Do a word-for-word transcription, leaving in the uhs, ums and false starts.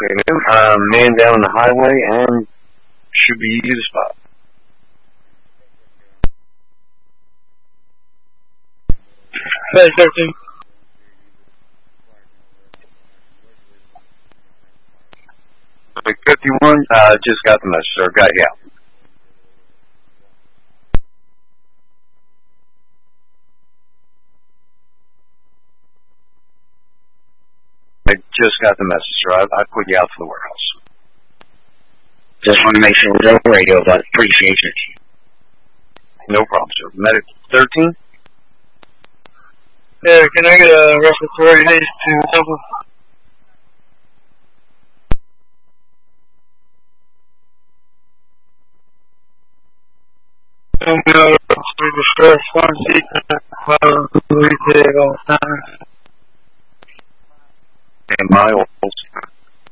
Okay, man. Uh, man down the highway and should be easy to spot. Flight thirteen. fifty-one, uh, just got the message, sir. Got you out. I just got the message, sir. I, I put you out to the warehouse. Just want to make sure it was on radio, but appreciate it. No problem, sir. Medic thirteen? Yeah, can I get a respiratory haste to Temple? And uh, we discuss one secret while we take all time. And miles.